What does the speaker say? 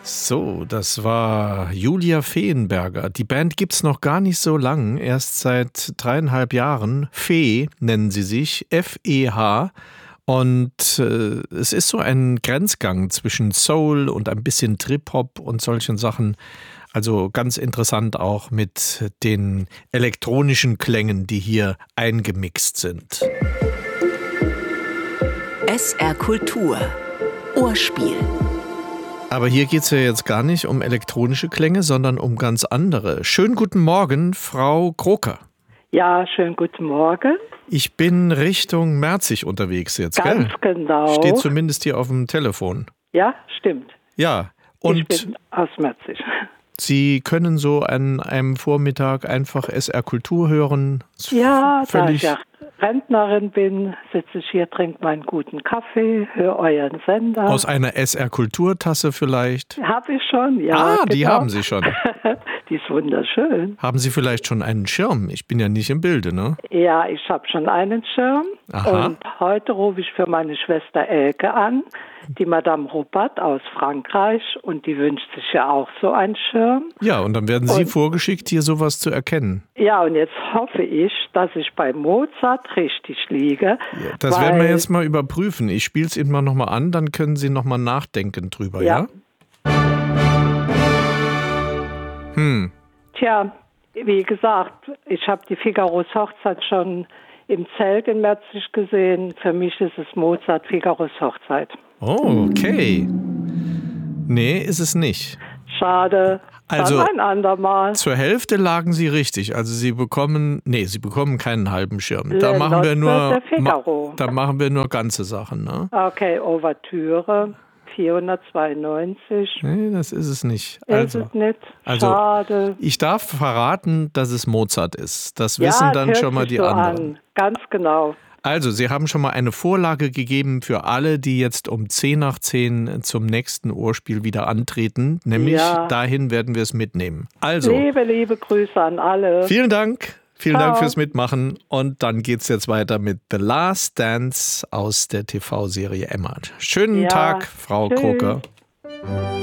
So, das war Julia Feenberger. Die Band gibt's noch gar nicht so lang, erst seit 3,5 Jahren. Fee nennen sie sich, F-E-H. Und es ist so ein Grenzgang zwischen Soul und ein bisschen Trip-Hop und solchen Sachen. Also ganz interessant auch mit den elektronischen Klängen, die hier eingemixt sind. SR Kultur. Ohrspiel. Aber hier geht es ja jetzt gar nicht um elektronische Klänge, sondern um ganz andere. Schönen guten Morgen, Frau Kroker. Ja, schönen guten Morgen. Ich bin Richtung Merzig unterwegs jetzt, Ganz gell? genau. Steht zumindest hier auf dem Telefon. Ja, stimmt. Ja, Ich und bin aus Merzig. Sie können so an einem Vormittag einfach SR Kultur hören. Ja, da Völlig ich ja Rentnerin bin, sitze ich hier, trinke meinen guten Kaffee, höre euren Sender. aus einer SR Kulturtasse vielleicht. Habe ich schon, ja. Die genau. haben Sie schon. Die ist wunderschön. Haben Sie vielleicht schon einen Schirm? Ich bin ja nicht im Bilde, ne? Ja, ich habe schon einen Schirm. Aha. Und heute rufe ich für meine Schwester Elke an, die Madame Ruppert aus Frankreich. Und die wünscht sich ja auch so einen Schirm. Ja, und dann werden Sie vorgeschickt, hier sowas zu erkennen. Ja, und jetzt hoffe ich, dass ich bei Mozart richtig liege. Das werden wir jetzt mal überprüfen. Ich spiele es Ihnen mal nochmal an, dann können Sie nochmal nachdenken drüber, ja? Tja, wie gesagt, ich habe die Figaros Hochzeit schon im Zelt in Merzig gesehen. Für mich ist es Mozart Figaros Hochzeit. Oh, okay. Nee, ist es nicht. Schade. Also, dann ein andermal. Zur Hälfte lagen Sie richtig. Also Sie bekommen keinen halben Schirm. Da machen wir der Figaro. da machen wir nur ganze Sachen, ne? Okay, Ouvertüre 492. Nee, das ist es nicht. Ist es nicht? Schade. Ich darf verraten, dass es Mozart ist. Das wissen dann schon mal die so anderen. An. Ganz genau. Also, Sie haben schon mal eine Vorlage gegeben für alle, die jetzt um 10:10 zum nächsten Ohrspiel wieder antreten. Nämlich dahin werden wir es mitnehmen. Also, Liebe Grüße an alle. vielen Dank. Vielen Ciao. Dank fürs Mitmachen. Und dann geht's jetzt weiter mit The Last Dance aus der TV-Serie Emma. Schönen Tag, Frau Tschüss. Kroker.